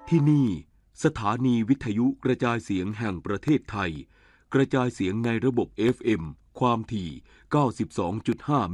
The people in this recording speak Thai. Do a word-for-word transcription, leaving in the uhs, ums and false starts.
ที่นี่สถานีวิทยุกระจายเสียงแห่งประเทศไทยกระจายเสียงในระบบ เอฟ เอ็ม ความถี่ เก้าสิบสองจุดห้า